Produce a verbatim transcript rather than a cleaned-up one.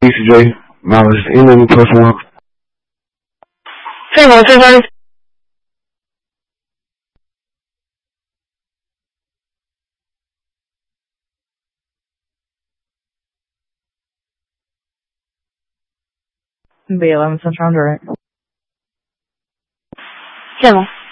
B C J, knowledge, any person one. Hey, what's your name? B eleven Central Direct. Channel.